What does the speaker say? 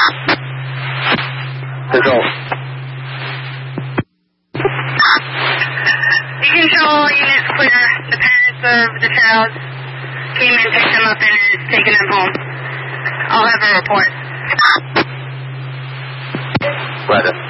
Control. The control unit's clear. The parents of the child came and picked them up and is taking them home. I'll have a report. Roger.